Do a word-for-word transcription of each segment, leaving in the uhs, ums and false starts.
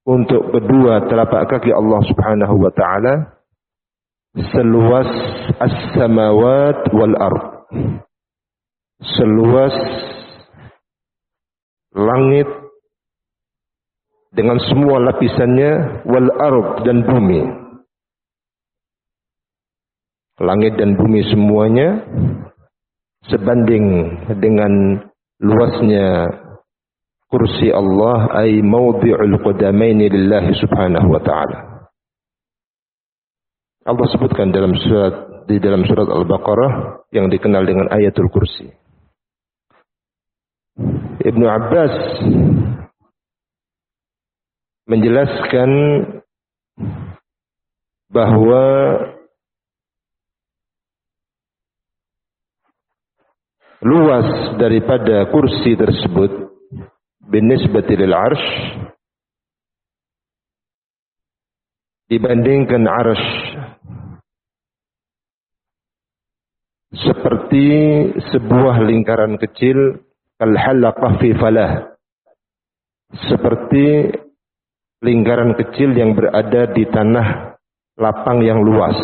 untuk kedua telapak kaki Allah Subhanahu wa taala seluas as-samawat wal ard. Seluas langit dengan semua lapisannya, wal ard dan bumi. Langit dan bumi semuanya sebanding dengan luasnya kursi Allah, ay mawdi'ul qadamaini lillahi subhanahu wa ta'ala. Allah sebutkan dalam surat di dalam surat Al-Baqarah yang dikenal dengan ayatul kursi. Ibnu Abbas menjelaskan bahwa luas daripada kursi tersebut binisbati lil arsh dibandingkan arsh seperti sebuah lingkaran kecil, kal halaqah fi falah, seperti lingkaran kecil yang berada di tanah lapang yang luas.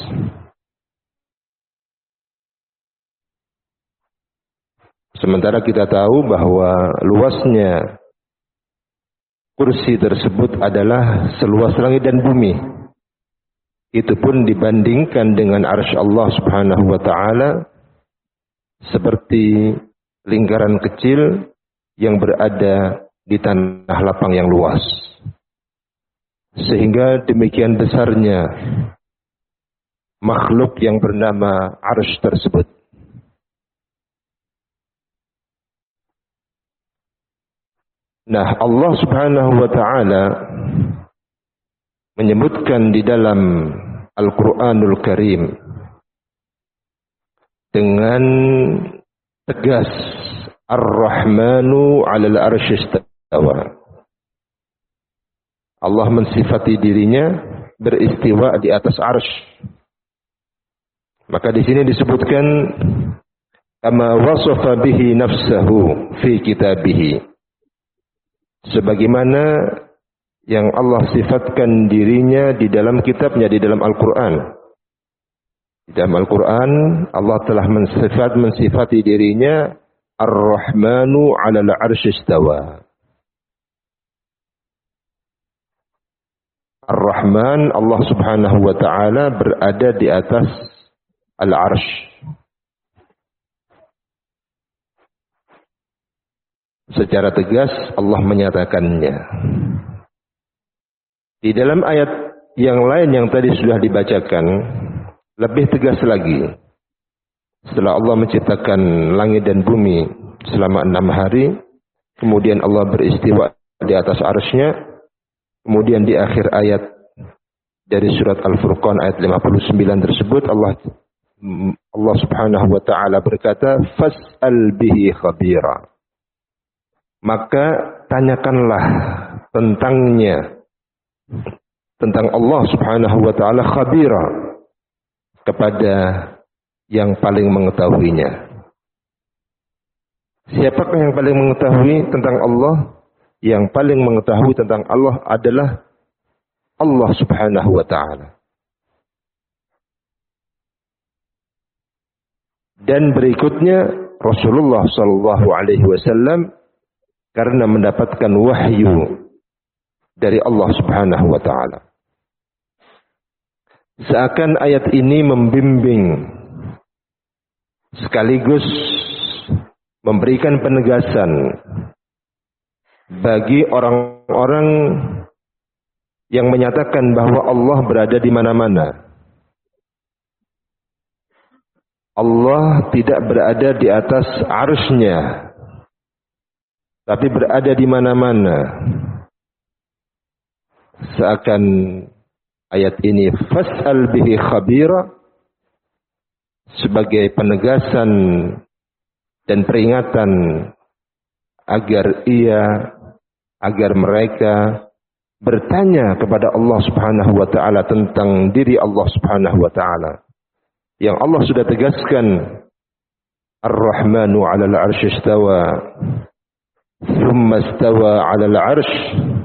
Sementara kita tahu bahwa luasnya kursi tersebut adalah seluas langit dan bumi. Itu pun dibandingkan dengan arsy Allah Subhanahu wa taala seperti lingkaran kecil yang berada di tanah lapang yang luas. Sehingga demikian besarnya makhluk yang bernama arsy tersebut. Nah, Allah Subhanahu wa taala menyebutkan di dalam Al-Qur'anul Karim dengan tegas, Ar-Rahmanu 'alal 'arsy istawa. Allah mensifati dirinya beristiwa di atas arsy. Maka di sini disebutkan kama wasafa bihi nafsahu fi kitabih. Sebagaimana yang Allah sifatkan dirinya di dalam kitabnya, di dalam Al-Quran. Di dalam Al-Quran, Allah telah mensifat, mensifati dirinya Ar-Rahmanu 'alal 'arsy istawa. Ar-Rahman, Allah Subhanahu wa taala berada di atas Al-'Arsy. Secara tegas Allah menyatakannya. Di dalam ayat yang lain yang tadi sudah dibacakan, lebih tegas lagi. Setelah Allah menciptakan langit dan bumi selama enam hari, kemudian Allah beristiwa di atas arsy-Nya, kemudian di akhir ayat dari surat Al-Furqan ayat lima puluh sembilan tersebut Allah Allah Subhanahu wa taala berkata, "Fas'al bihi khabira." Maka tanyakanlah tentangnya, tentang Allah Subhanahu wa taala khabira, kepada yang paling mengetahuinya. Siapakah yang paling mengetahui tentang Allah? Yang paling mengetahui tentang Allah adalah Allah Subhanahu wa taala. Dan berikutnya Rasulullah sallallahu alaihi wasallam karena mendapatkan wahyu dari Allah Subhanahu wa taala. Seakan ayat ini membimbing sekaligus memberikan penegasan bagi orang-orang yang menyatakan bahwa Allah berada di mana-mana. Allah tidak berada di atas arsy-Nya, tapi berada di mana-mana. Seakan ayat ini fas'al bihi khabira sebagai penegasan dan peringatan agar ia agar mereka bertanya kepada Allah Subhanahu wa taala tentang diri Allah Subhanahu wa taala. Yang Allah sudah tegaskan Ar-Rahmanu 'alal 'arsy istawa, tsumma istawa 'alal 'arsy.